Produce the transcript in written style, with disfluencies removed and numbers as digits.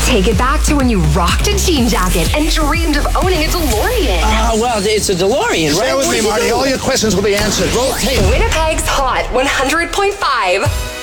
Take it back to when you rocked a jean jacket and dreamed of owning a DeLorean. Well, it's a DeLorean, right? Stay with me, Marty. All your questions will be answered. Roll tape. Winnipeg's Hot 100.5